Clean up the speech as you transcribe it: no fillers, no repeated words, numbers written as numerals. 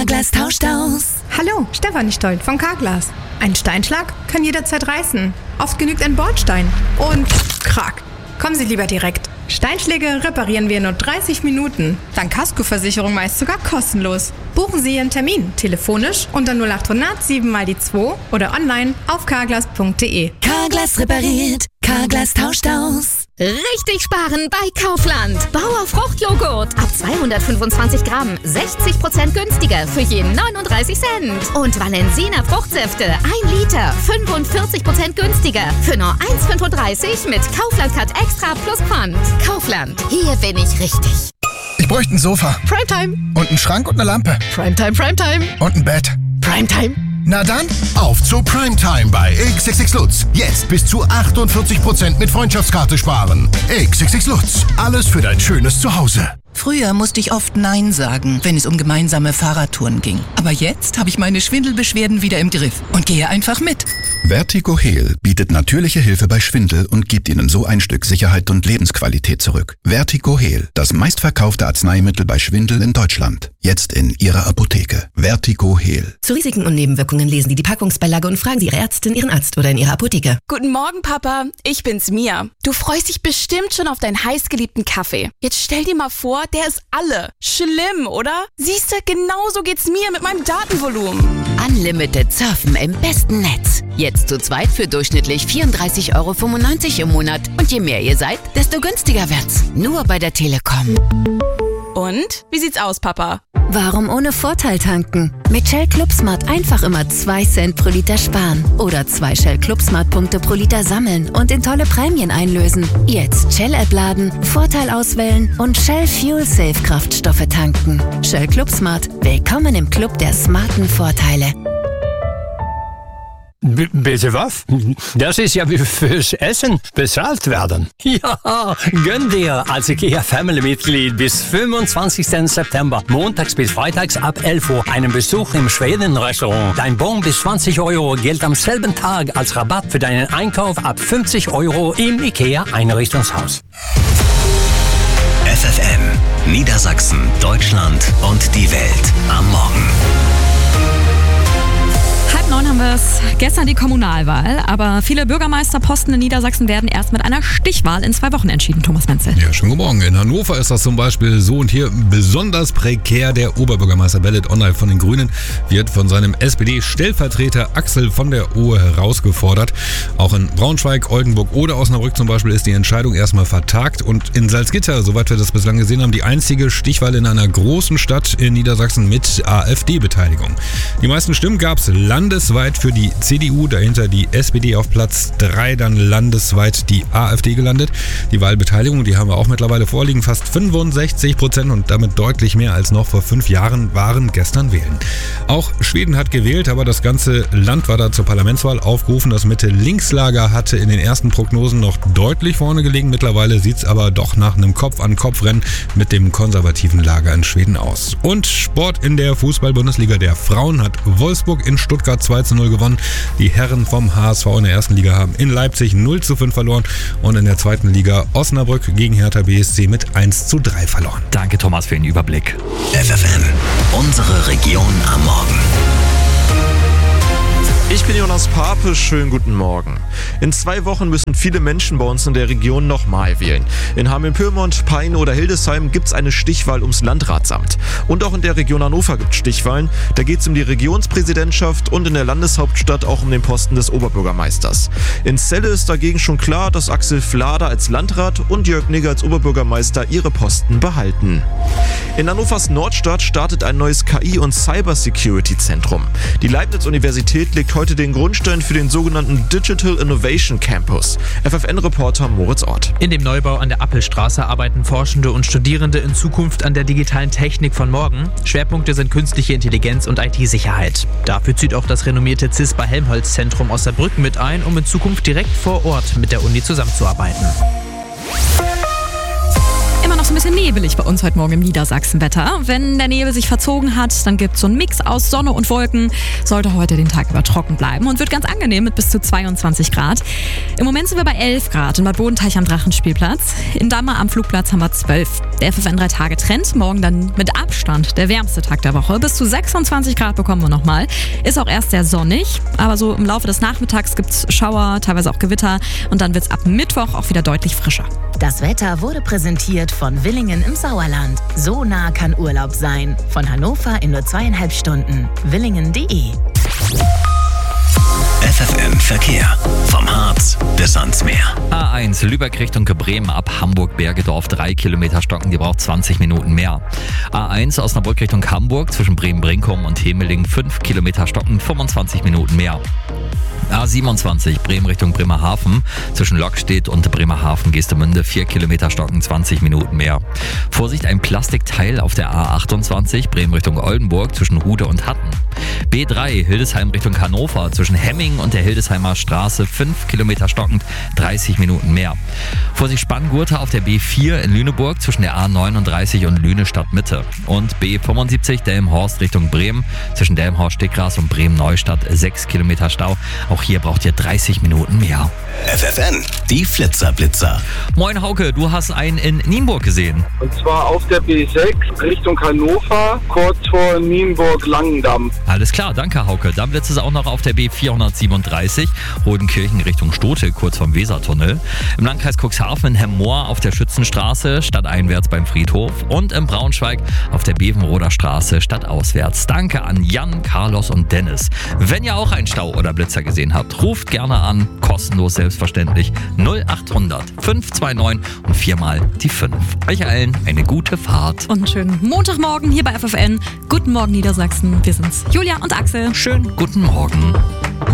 Carglass tauscht aus. Hallo, Stefanie Stolt von Carglass. Ein Steinschlag kann jederzeit reißen. Oft genügt ein Bordstein. Und krack. Kommen Sie lieber direkt. Steinschläge reparieren wir in nur 30 Minuten. Dank Kaskoversicherung meist sogar kostenlos. Buchen Sie Ihren Termin telefonisch unter 0800 7 mal die 2 oder online auf carglass.de. Carglass repariert, Carglass tauscht aus. Richtig sparen bei Kaufland. Bauer Fruchtjoghurt. Ab 225 Gramm 60% günstiger für jeden 39 Cent. Und Valensina Fruchtsäfte 1 Liter 45% günstiger für nur 1,35 mit Kaufland Cut Extra plus Pfand. Kaufland. Hier bin ich richtig. Ich bräuchte ein Sofa. Primetime. Und einen Schrank und eine Lampe. Primetime, Primetime. Und ein Bett. Primetime. Na dann, auf zu Primetime bei XXX Lutz. Jetzt bis zu 48% mit Freundschaftskarte sparen. XXX Lutz. Alles für dein schönes Zuhause. Früher musste ich oft Nein sagen, wenn es um gemeinsame Fahrradtouren ging. Aber jetzt habe ich meine Schwindelbeschwerden wieder im Griff und gehe einfach mit. Vertigo Heal bietet natürliche Hilfe bei Schwindel und gibt Ihnen so ein Stück Sicherheit und Lebensqualität zurück. Vertigo Heal, das meistverkaufte Arzneimittel bei Schwindel in Deutschland. Jetzt in Ihrer Apotheke. Vertigo Heal. Zu Risiken und Nebenwirkungen lesen Sie die Packungsbeilage und fragen Sie Ihre Ärztin, Ihren Arzt oder in Ihrer Apotheke. Guten Morgen, Papa. Ich bin's, Mia. Du freust dich bestimmt schon auf deinen heißgeliebten Kaffee. Jetzt stell dir mal vor, der ist alle. Schlimm, oder? Siehste, genauso geht's mir mit meinem Datenvolumen. Unlimited Surfen im besten Netz. Jetzt zu zweit für durchschnittlich 34,95 € im Monat. Und je mehr ihr seid, desto günstiger wird's. Nur bei der Telekom. Und? Wie sieht's aus, Papa? Warum ohne Vorteil tanken? Mit Shell Club Smart einfach immer 2 Cent pro Liter sparen. Oder 2 Shell Club Smart Punkte pro Liter sammeln und in tolle Prämien einlösen. Jetzt Shell App laden, Vorteil auswählen und Shell Fuel Safe Kraftstoffe tanken. Shell Club Smart. Willkommen im Club der smarten Vorteile. Bitte was? Das ist ja wie fürs Essen bezahlt werden. Ja, gönn dir als IKEA-Family-Mitglied bis 25. September, montags bis freitags ab 11 Uhr, einen Besuch im Schweden-Restaurant. Dein Bon bis 20 € gilt am selben Tag als Rabatt für deinen Einkauf ab 50 € im IKEA-Einrichtungshaus. FFN, Niedersachsen, Deutschland und die Welt am Morgen. 8:30 haben wir es. Gestern die Kommunalwahl, aber viele Bürgermeisterposten in Niedersachsen werden erst mit einer Stichwahl in 2 Wochen entschieden. Thomas Menzel. Ja, schönen guten Morgen. In Hannover ist das zum Beispiel so und hier besonders prekär. Der Oberbürgermeister Belit Onay von den Grünen wird von seinem SPD-Stellvertreter Axel von der Ohe herausgefordert. Auch in Braunschweig, Oldenburg oder Osnabrück zum Beispiel ist die Entscheidung erstmal vertagt. Und in Salzgitter, soweit wir das bislang gesehen haben, die einzige Stichwahl in einer großen Stadt in Niedersachsen mit AfD-Beteiligung. Die meisten Stimmen gab es landesweit für die CDU, dahinter die SPD auf Platz 3, dann landesweit die AfD gelandet. Die Wahlbeteiligung, die haben wir auch mittlerweile vorliegen, fast 65% und damit deutlich mehr als noch vor 5 Jahren waren gestern wählen. Auch Schweden hat gewählt, aber das ganze Land war da zur Parlamentswahl aufgerufen. Das Mitte-Links-Lager hatte in den ersten Prognosen noch deutlich vorne gelegen. Mittlerweile sieht es aber doch nach einem Kopf-an-Kopf-Rennen mit dem konservativen Lager in Schweden aus. Und Sport in der Fußball-Bundesliga der Frauen hat Wolfsburg in Stuttgart 2:0 gewonnen. Die Herren vom HSV in der ersten Liga haben in Leipzig 0:5 verloren und in der zweiten Liga Osnabrück gegen Hertha BSC mit 1:3 verloren. Danke, Thomas, für den Überblick. FFN, unsere Region am Morgen. Ich bin Jonas Pape, schönen guten Morgen. In 2 Wochen müssen viele Menschen bei uns in der Region nochmal wählen. In Hameln-Pyrmont, Peine oder Hildesheim gibt es eine Stichwahl ums Landratsamt. Und auch in der Region Hannover gibt es Stichwahlen. Da geht es um die Regionspräsidentschaft und in der Landeshauptstadt auch um den Posten des Oberbürgermeisters. In Celle ist dagegen schon klar, dass Axel Flader als Landrat und Jörg Nigger als Oberbürgermeister ihre Posten behalten. In Hannovers Nordstadt startet ein neues KI- und Cybersecurity-Zentrum. Die Leibniz-Universität legt heute den Grundstein für den sogenannten Digital Innovation Campus. FFN-Reporter Moritz Ort. In dem Neubau an der Appelstraße arbeiten Forschende und Studierende in Zukunft an der digitalen Technik von morgen. Schwerpunkte sind künstliche Intelligenz und IT-Sicherheit. Dafür zieht auch das renommierte CISPA-Helmholtz-Zentrum aus Saarbrücken mit ein, um in Zukunft direkt vor Ort mit der Uni zusammenzuarbeiten. noch so ein bisschen nebelig bei uns heute Morgen im Niedersachsenwetter. Wenn der Nebel sich verzogen hat, dann gibt es so einen Mix aus Sonne und Wolken. Sollte heute den Tag über trocken bleiben und wird ganz angenehm mit bis zu 22 Grad. Im Moment sind wir bei 11 Grad in Bad Bodenteich am Drachenspielplatz. In Dammar am Flugplatz haben wir 12. Der FFN 3-Tage-Trend. Morgen dann mit Abstand der wärmste Tag der Woche. Bis zu 26 Grad bekommen wir nochmal. Ist auch erst sehr sonnig, aber so im Laufe des Nachmittags gibt es Schauer, teilweise auch Gewitter. Und dann wird es ab Mittwoch auch wieder deutlich frischer. Das Wetter wurde präsentiert von Willingen im Sauerland. So nah kann Urlaub sein. Von Hannover in nur 2,5 Stunden. Willingen.de. FFN Verkehr. Vom Harz bis ans Meer. A1 Lübeck Richtung Bremen ab Hamburg-Bergedorf 3 Kilometer stocken, die braucht 20 Minuten mehr. A1 Osnabrück Richtung Hamburg zwischen Bremen-Brinkum und Hemeling 5 Kilometer stocken, 25 Minuten mehr. A27 Bremen Richtung Bremerhaven zwischen Lockstedt und Bremerhaven-Geestemünde 4 Kilometer stocken, 20 Minuten mehr. Vorsicht, ein Plastikteil auf der A28 Bremen Richtung Oldenburg zwischen Hude und Hatten. B3 Hildesheim Richtung Hannover zwischen Hemming und der Hildesheimer Straße 5 Kilometer stockend, 30 Minuten mehr. Vorsicht, Spanngurte auf der B4 in Lüneburg zwischen der A39 und Lüne Stadtmitte. Und B75 Delmenhorst Richtung Bremen zwischen Delmenhorst-Stickgras und Bremen-Neustadt 6 Kilometer Stau. Auch hier braucht ihr 30 Minuten mehr. FFN, die Flitzer-Blitzer. Moin Hauke, du hast einen in Nienburg gesehen. Und zwar auf der B6 Richtung Hannover, kurz vor Nienburg-Langendamm. Alles klar, danke Hauke. Dann blitzt es auch noch auf der B437 Rodenkirchen Richtung Stote, kurz vom Wesertunnel. Im Landkreis Cuxhaven in Hemmoor auf der Schützenstraße, stadteinwärts beim Friedhof. Und in Braunschweig auf der Bevenroder Straße, stadtauswärts. Danke an Jan, Carlos und Dennis. Wenn ihr auch einen Stau oder Blitzer gesehen habt, ruft gerne an, kostenlos selbstverständlich, 0800 529 und 4 die 5. Euch allen eine gute Fahrt. Und einen schönen Montagmorgen hier bei FFN. Guten Morgen Niedersachsen. Wir sind's, Julia und Axel. Schönen guten Morgen.